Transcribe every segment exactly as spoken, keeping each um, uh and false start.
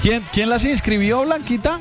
¿Quién, quién las inscribió, Blanquita?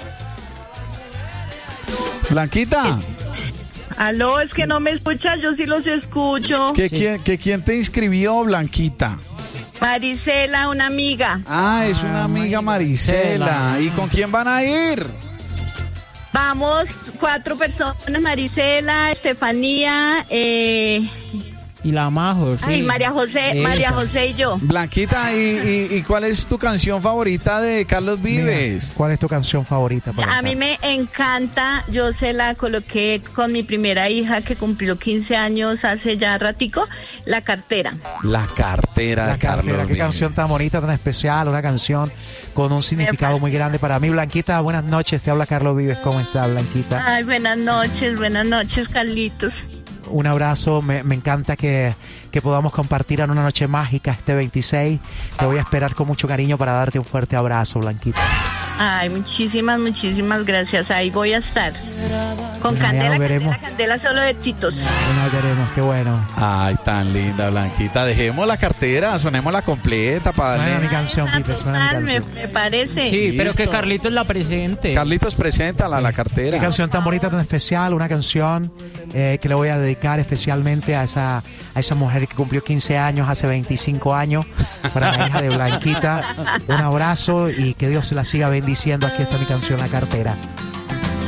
Blanquita. Aló, es que no me escuchas, yo sí los escucho. ¿Que, Sí. quién, que quién te inscribió, Blanquita? Marisela, una amiga. Ah, es una Ah, amiga Marisela. Marisela. ¿Y con quién van a ir? Vamos, cuatro personas, Marisela, Estefanía, eh, Y la Majo, sí. ay, María José, Esa. María José y yo. Blanquita, ¿y, y, y cuál es tu canción favorita de Carlos Vives? ¿Cuál es tu canción favorita? para A mí cantar? me encanta, yo se la coloqué con mi primera hija que cumplió quince años hace ya ratico, La Cartera. La cartera La de Carlos cartera, qué Vives. canción tan bonita, tan especial, una canción con un significado muy grande para mí. Blanquita, buenas noches, te habla Carlos Vives, ¿cómo está, Blanquita? Ay, buenas noches, buenas noches, Carlitos. Un abrazo, me, me encanta que, que podamos compartir en una noche mágica este veintiséis. Te voy a esperar con mucho cariño para darte un fuerte abrazo, Blanquita. Ay, muchísimas, muchísimas gracias. Ahí voy a estar. Con Bueno, ya candela, nos veremos. candela, candela solo de titos. Nos veremos, qué bueno. Ay, tan linda, Blanquita. Dejemos la cartera, sonémosla completa para Suena mi darle... canción, Pipe, suena mi Total, me, canción. me parece. Sí, pero que Listo. Carlitos la presente. Carlitos, preséntala, la Qué cartera. canción tan bonita, tan especial, una canción eh, que le voy a dedicar especialmente a esa, a esa mujer que cumplió quince años hace veinticinco años, para la hija de Blanquita. Un abrazo y que Dios se la siga bendiciendo. Aquí está mi canción, La Cartera.